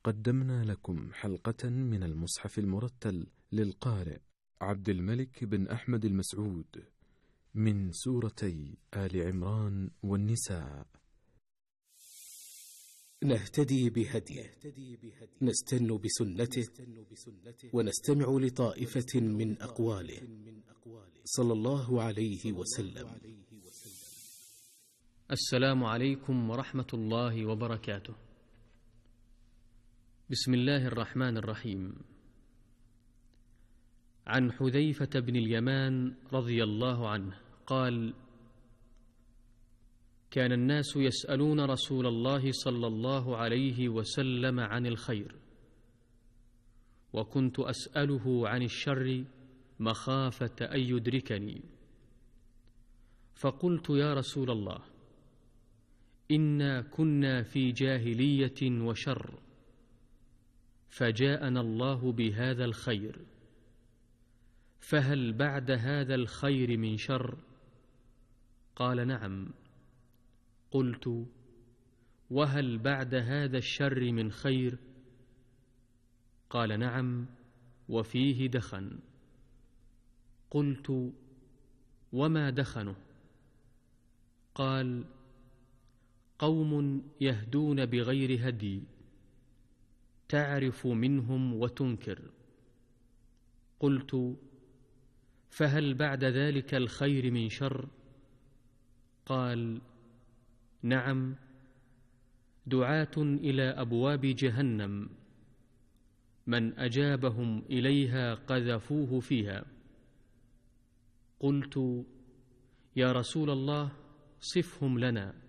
قدمنا لكم حلقة من المصحف المرتل للقارئ عبد الملك بن أحمد المسعود من سورتي آل عمران والنساء. نهتدي بهديه، نستن بسنته، ونستمع لطائفة من أقواله صلى الله عليه وسلم. السلام عليكم ورحمة الله وبركاته. بسم الله الرحمن الرحيم. عن حذيفة بن اليمان رضي الله عنه قال: كان الناس يسألون رسول الله صلى الله عليه وسلم عن الخير، وكنت أسأله عن الشر مخافة أن يدركني، فقلت: يا رسول الله، إنا كنا في جاهلية وشر، فجاءنا الله بهذا الخير، فهل بعد هذا الخير من شر؟ قال: نعم. قلت: وهل بعد هذا الشر من خير؟ قال: نعم، وفيه دخن. قلت: وما دخنه؟ قال: قوم يهدون بغير هدي، تعرف منهم وتنكر. قلت: فهل بعد ذلك الخير من شر؟ قال: نعم، دعاة إلى أبواب جهنم، من أجابهم إليها قذفوه فيها. قلت: يا رسول الله، صفهم لنا.